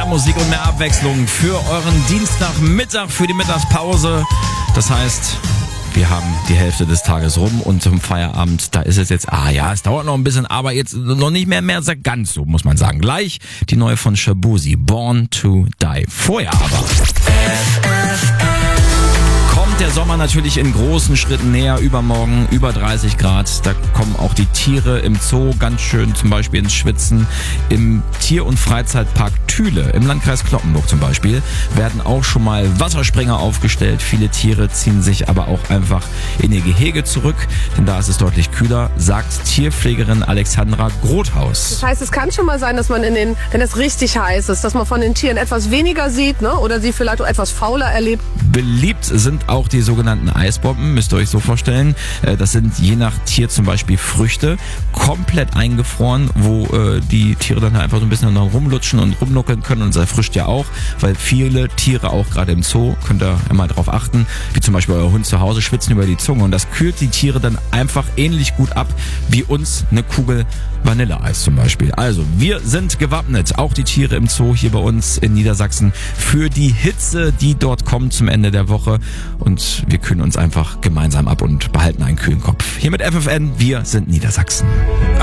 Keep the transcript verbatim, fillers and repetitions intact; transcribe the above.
Musik und mehr Abwechslung für euren Dienstagmittag, für die Mittagspause. Das heißt, wir haben die Hälfte des Tages rum und zum Feierabend, da ist es jetzt, ah ja, es dauert noch ein bisschen, aber jetzt noch nicht mehr, mehr ganz so, muss man sagen. Gleich die neue von Shaboozey, Born to Die. Vorher aber kommt der Sommer natürlich in großen Schritten näher. Übermorgen über dreißig Grad. Da kommen auch die Tiere im Zoo ganz schön zum Beispiel ins Schwitzen. Im Tier- und Freizeitpark Thüle im Landkreis Cloppenburg zum Beispiel werden auch schon mal Wasserspringer aufgestellt. Viele Tiere ziehen sich aber auch einfach in ihr Gehege zurück, denn da ist es deutlich kühler, sagt Tierpflegerin Alexandra Grothaus. Das heißt, es kann schon mal sein, dass man in den, wenn es richtig heiß ist, dass man von den Tieren etwas weniger sieht, ne? Oder sie vielleicht auch etwas fauler erlebt. Beliebt sind auch die sogenannten Eisbomben, müsst ihr euch so vorstellen. Das sind je nach Tier zum Beispiel Früchte, komplett eingefroren, wo äh, die Tiere dann einfach so ein bisschen noch rumlutschen und rumnuckeln können, und das erfrischt ja auch, weil viele Tiere auch gerade im Zoo, könnt ihr immer drauf achten, wie zum Beispiel euer Hund zu Hause, schwitzen über die Zunge, und das kühlt die Tiere dann einfach ähnlich gut ab wie uns eine Kugel Vanilleeis zum Beispiel. Also wir sind gewappnet, auch die Tiere im Zoo hier bei uns in Niedersachsen, für die Hitze, die dort kommt zum Ende der Woche, und wir kühlen uns einfach gemeinsam ab und behalten einen kühlen Kopf. Hier mit F F N, wir sind Niedersachsen.